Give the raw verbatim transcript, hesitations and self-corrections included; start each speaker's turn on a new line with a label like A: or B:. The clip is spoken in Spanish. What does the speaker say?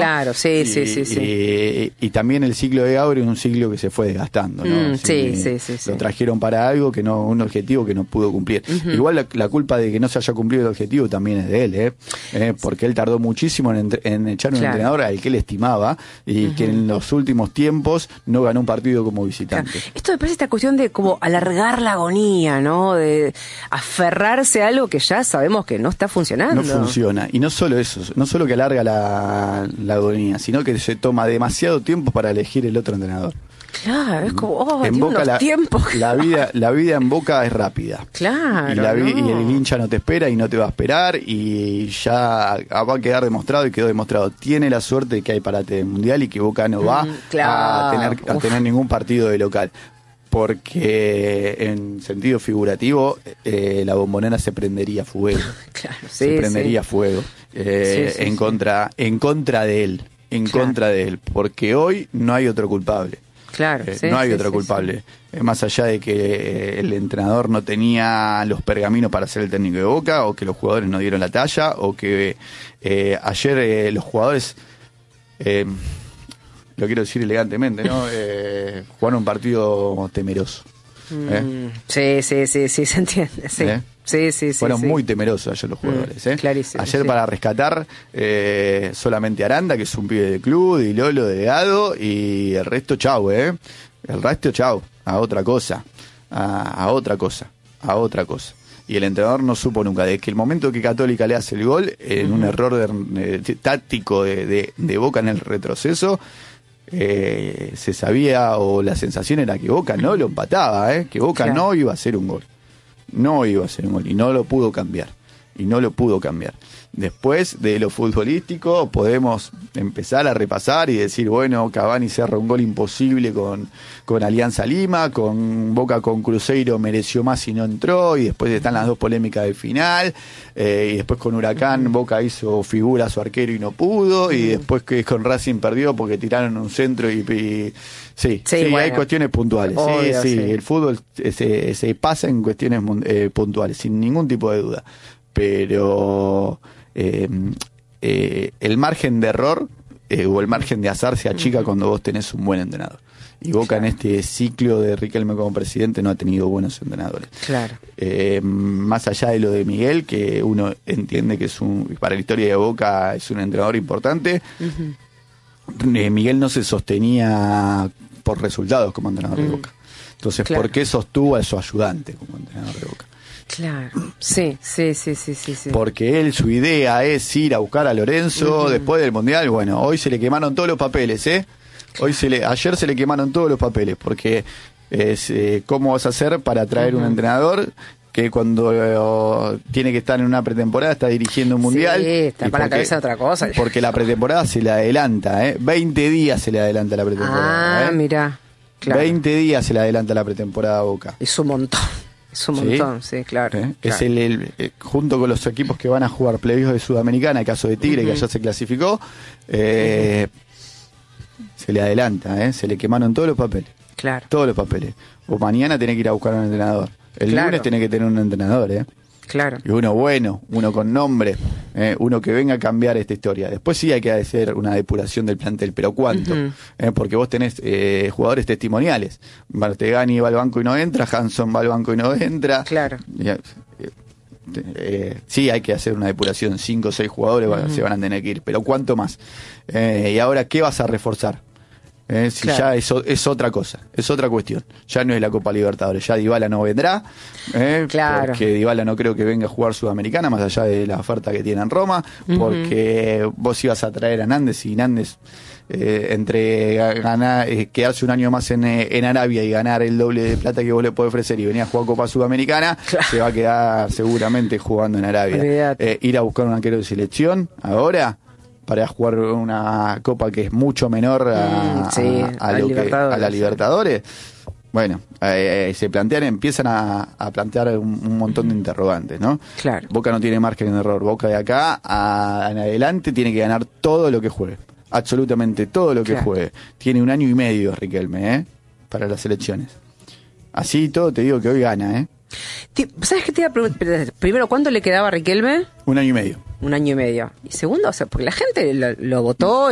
A: Claro, sí,
B: y,
A: sí, sí, sí.
B: Y, y también el ciclo de Gauri es un ciclo que se fue desgastando, ¿no?
A: Mm, sí,
B: sí,
A: sí, sí, sí.
B: Lo trajeron para algo que no, un objetivo que no pudo cumplir. Uh-huh. Igual la, la culpa de que no se haya cumplido el objetivo también es de él, ¿eh? eh porque él tardó muchísimo en, en echar un claro. entrenador al que él estimaba y uh-huh. que en los últimos tiempos no ganó un partido como visitante.
A: Claro. Esto me parece esta cuestión de como alargar la agonía, ¿no? De aferrarse a algo que ya sabemos que no está funcionando.
B: No funciona. Y no solo eso, no solo que alarga la, la agonía, sino que se toma demasiado tiempo para elegir el otro entrenador.
A: Claro, es como, oh,
B: en
A: tiene
B: Boca
A: unos
B: la,
A: tiempos.
B: La vida, la vida en Boca es rápida.
A: Claro.
B: Y, la,
A: no.
B: y el hincha no te espera y no te va a esperar y ya va a quedar demostrado y quedó demostrado. Tiene la suerte de que hay parate mundial y que Boca no va
A: mm, claro.
B: a, tener, a tener ningún partido de local. Porque en sentido figurativo eh, la Bombonera se prendería fuego.
A: Claro, sí,
B: se prendería
A: sí.
B: fuego eh,
A: sí, sí,
B: en
A: sí.
B: contra en contra de él, en claro. contra de él, porque hoy no hay otro culpable.
A: Claro,
B: eh,
A: sí,
B: no hay
A: sí,
B: otro
A: sí,
B: culpable. Sí. Eh, más allá de que eh, el entrenador no tenía los pergaminos para ser el técnico de Boca, o que los jugadores no dieron la talla, o que eh, ayer eh, los jugadores eh, lo quiero decir elegantemente, ¿no? Eh, jugaron un partido temeroso. ¿eh?
A: Mm, sí, sí, sí, sí, se entiende. Sí,
B: ¿Eh?
A: sí, sí, sí.
B: Fueron
A: sí.
B: muy temerosos ayer los jugadores.
A: Mm,
B: ¿eh?
A: clarísimo.
B: Ayer
A: sí.
B: para rescatar eh, solamente Aranda, que es un pibe del club, y Lolo delegado, y el resto chau, ¿eh? El resto chau, a otra cosa, a, a otra cosa, a otra cosa. Y el entrenador no supo nunca, desde que el momento que Católica le hace el gol, en uh-huh. un error de, de, táctico de, de, de Boca en el retroceso, Eh, se sabía, o la sensación era que Boca no lo empataba, ¿eh? que Boca claro. no iba a hacer un gol, no iba a hacer un gol, y no lo pudo cambiar, y no lo pudo cambiar. Después de lo futbolístico podemos empezar a repasar y decir, bueno, Cavani cerra un gol imposible con, con Alianza Lima, con Boca con Cruzeiro mereció más y no entró, y después están las dos polémicas del final, eh, y después con Huracán Boca hizo figura a su arquero y no pudo, y después que con Racing perdió porque tiraron un centro y... y sí, sí, sí bueno. hay cuestiones puntuales, Obvio, sí, sí, sí, el fútbol se, se pasa en cuestiones eh, puntuales, sin ningún tipo de duda, pero... Eh, eh, el margen de error eh, o el margen de azar se achica uh-huh. cuando vos tenés un buen entrenador, y Boca claro. en este ciclo de Riquelme como presidente no ha tenido buenos entrenadores.
A: Claro.
B: Eh, más allá de lo de Miguel, que uno entiende que es un, para la historia de Boca es un entrenador importante, uh-huh. eh, Miguel no se sostenía por resultados como entrenador uh-huh. de Boca. Entonces, claro. ¿por qué sostuvo a su ayudante como entrenador de Boca?
A: Claro, sí, sí, sí, sí, sí, sí.
B: Porque él, su idea es ir a buscar a Lorenzo uh-huh. después del Mundial. Bueno, hoy se le quemaron todos los papeles, ¿eh? Claro. Hoy se le, ayer se le quemaron todos los papeles, porque es, eh, ¿cómo vas a hacer para traer uh-huh. un entrenador que cuando eh, tiene que estar en una pretemporada está dirigiendo un Mundial?
A: Sí, está para la cabeza otra cosa.
B: Porque la pretemporada se le adelanta, ¿eh? veinte días se le adelanta la pretemporada.
A: Ah,
B: ¿eh?
A: Mirá. Claro.
B: veinte días se le adelanta la pretemporada a Boca.
A: Es un montón. Es un montón, sí, sí claro,
B: ¿Eh?
A: claro.
B: Es el, el eh, junto con los equipos que van a jugar playoffs de Sudamericana, el caso de Tigre, uh-huh. que ya se clasificó, eh, uh-huh. se le adelanta, ¿eh? se le quemaron todos los papeles.
A: Claro.
B: Todos los papeles. O mañana tiene que ir a buscar un entrenador. El
A: claro.
B: lunes tiene que tener un entrenador, ¿eh?
A: Claro.
B: Y uno bueno, uno con nombre, eh, uno que venga a cambiar esta historia. Después sí hay que hacer una depuración del plantel, pero ¿cuánto? Uh-huh. Eh, porque vos tenés eh, jugadores testimoniales. Martegani va al banco y no entra, Hanson va al banco y no entra.
A: Claro.
B: Eh, eh, sí hay que hacer una depuración, cinco o seis jugadores uh-huh. se van a tener que ir, pero ¿cuánto más? Eh, y ahora, ¿qué vas a reforzar? Eh, si claro. ya es, es otra cosa, es otra cuestión. Ya no es la Copa Libertadores, ya Dybala no vendrá, eh,
A: claro.
B: porque Dybala no creo que venga a jugar Sudamericana, más allá de la oferta que tiene en Roma, uh-huh. porque vos ibas a traer a Nández, y Nández eh, entre ganar, eh, quedarse un año más en, en Arabia y ganar el doble de plata que vos le podés ofrecer y venir a jugar Copa Sudamericana, claro. se va a quedar seguramente jugando en Arabia. Eh, ir a buscar un arquero de selección ahora para jugar una copa que es mucho menor a,
A: mm, sí,
B: a, a, a, lo que, a la Libertadores. Bueno, eh, eh, se plantean, empiezan a, a plantear un, un montón de interrogantes, ¿no?
A: Claro.
B: Boca no tiene margen de error. Boca de acá a, en adelante tiene que ganar todo lo que juegue. Absolutamente todo lo que claro. juegue. Tiene un año y medio Riquelme, ¿eh? Para las elecciones. Así todo te digo que hoy gana, ¿eh?
A: ¿Sabes qué te iba a preguntar? Primero, ¿cuánto le quedaba a Riquelme?
B: Un año y medio.
A: Un año y medio. Y segundo, o sea, porque la gente lo, lo votó